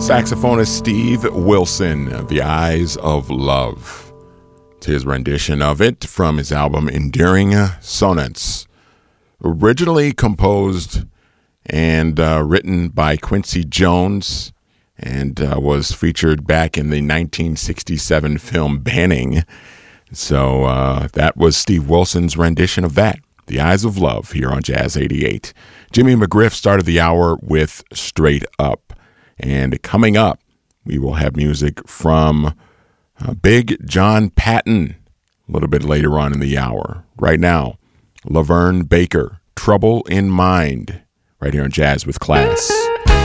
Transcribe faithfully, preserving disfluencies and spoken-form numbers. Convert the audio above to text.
Saxophonist Steve Wilson, The Eyes of Love. It's his rendition of it from his album Endearing Sonnets. Originally composed and uh, written by Quincy Jones and uh, was featured back in the nineteen sixty-seven film Banning. So uh, that was Steve Wilson's rendition of that, The Eyes of Love, here on Jazz eighty-eight. Jimmy McGriff started the hour with Straight Up. And coming up, we will have music from uh, Big John Patton a little bit later on in the hour. Right now, Laverne Baker, Trouble in Mind, right here on Jazz with Class.